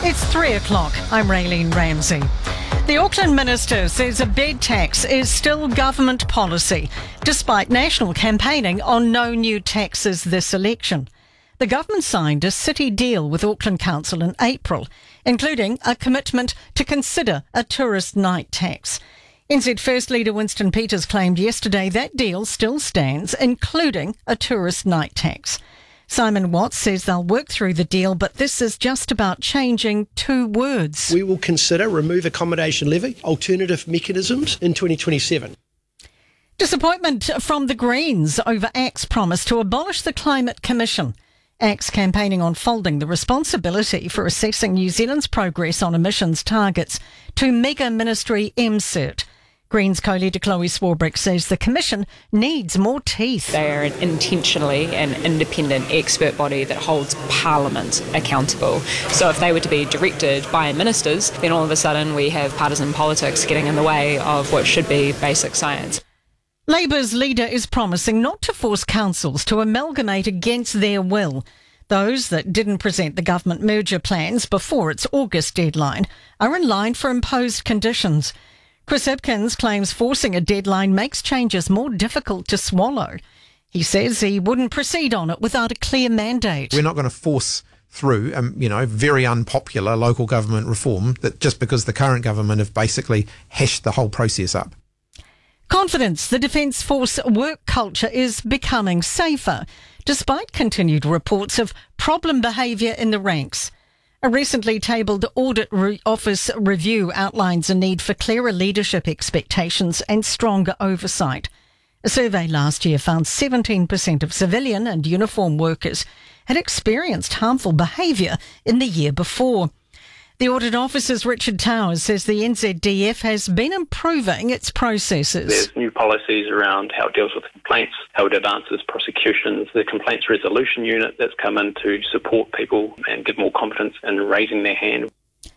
It's 3 o'clock. I'm Raylene Ramsey. The Auckland Minister says a bed tax is still government policy, despite national campaigning on no new taxes this election. The government signed a city deal with Auckland Council in April, including a commitment to consider a tourist night tax. NZ First Leader Winston Peters claimed yesterday that deal still stands, including a tourist night tax. Simon Watts says they'll work through the deal, but this is just about changing 2 words. We will consider remove accommodation levy, alternative mechanisms in 2027. Disappointment from the Greens over ACT's promise to abolish the Climate Commission. ACT's campaigning on folding the responsibility for assessing New Zealand's progress on emissions targets to Mega Ministry MCIRT. Greens co-leader Chloe Swarbrick says the Commission needs more teeth. They are intentionally an independent expert body that holds Parliament accountable. So if they were to be directed by ministers, then all of a sudden we have partisan politics getting in the way of what should be basic science. Labour's leader is promising not to force councils to amalgamate against their will. Those that didn't present the government merger plans before its August deadline are in line for imposed conditions. Chris Hipkins claims forcing a deadline makes changes more difficult to swallow. He says he wouldn't proceed on it without a clear mandate. We're not going to force through, very unpopular local government reform that just because the current government have basically hashed the whole process up. Confidence the Defence Force work culture is becoming safer, despite continued reports of problem behaviour in the ranks. A recently tabled Audit Office review outlines a need for clearer leadership expectations and stronger oversight. A survey last year found 17% of civilian and uniform workers had experienced harmful behaviour in the year before. The Audit Office's Richard Towers says the NZDF has been improving its processes. There's new policies around how it deals with complaints, how it advances prosecutions, the complaints resolution unit that's come in to support people and give more confidence in raising their hand.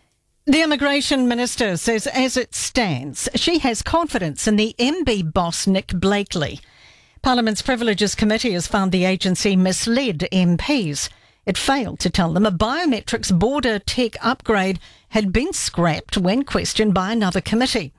The Immigration Minister says as it stands, she has confidence in the MB boss Nick Blakely. Parliament's Privileges Committee has found the agency misled MPs. It failed to tell them a biometrics border tech upgrade had been scrapped when questioned by another committee.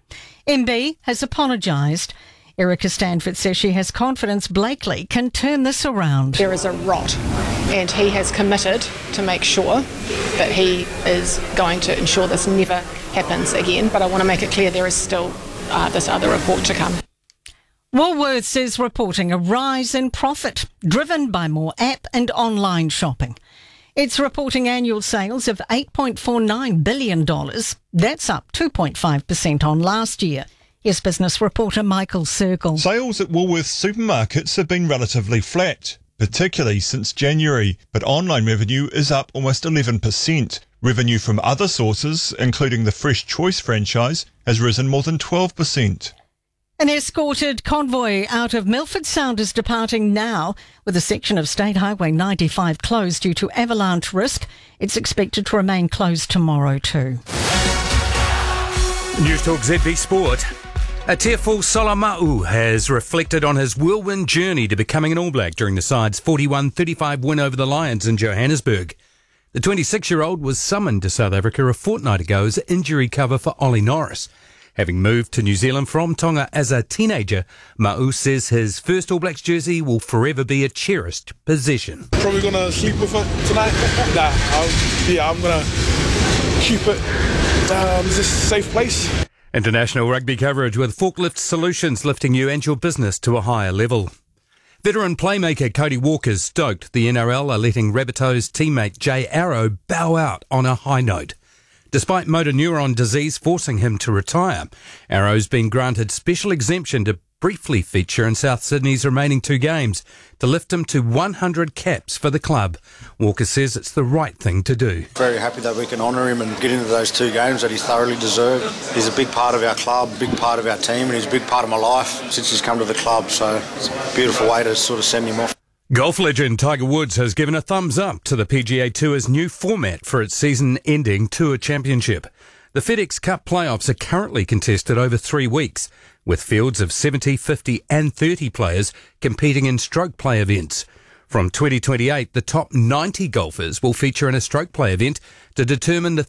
MB has apologised. Erica Stanford says she has confidence Blakely can turn this around. There is a rot, and he has committed to make sure that he is going to ensure this never happens again. But I want to make it clear there is still this other report to come. Woolworths is reporting a rise in profit, driven by more app and online shopping. It's reporting annual sales of $8.49 billion. That's up 2.5% on last year. Here's business reporter Michael Circle. Sales at Woolworths supermarkets have been relatively flat, particularly since January, but online revenue is up almost 11%. Revenue from other sources, including the Fresh Choice franchise, has risen more than 12%. An escorted convoy out of Milford Sound is departing now, with a section of State Highway 95 closed due to avalanche risk. It's expected to remain closed tomorrow too. News Talk ZB Sport. A tearful Solomau has reflected on his whirlwind journey to becoming an All Black during the side's 41-35 win over the Lions in Johannesburg. The 26-year-old was summoned to South Africa a fortnight ago as injury cover for Ollie Norris. Having moved to New Zealand from Tonga as a teenager, Ma'u says his first All Blacks jersey will forever be a cherished possession. Probably going to sleep with it tonight. I'm going to keep it just a safe place. International rugby coverage with Forklift Solutions lifting you and your business to a higher level. Veteran playmaker Cody Walker's stoked the NRL are letting Rabbitohs teammate Jay Arrow bow out on a high note. Despite motor neuron disease forcing him to retire, Arrow's been granted special exemption to briefly feature in South Sydney's remaining 2 games to lift him to 100 caps for the club. Walker says it's the right thing to do. Very happy that we can honour him and get into those 2 games that he's thoroughly deserved. He's a big part of our club, big part of our team, and he's a big part of my life since he's come to the club, so it's a beautiful way to sort of send him off. Golf legend Tiger Woods has given a thumbs up to the PGA Tour's new format for its season-ending Tour Championship. The FedEx Cup playoffs are currently contested over 3 weeks, with fields of 70, 50 and 30 players competing in stroke play events. From 2028, the top 90 golfers will feature in a stroke play event to determine the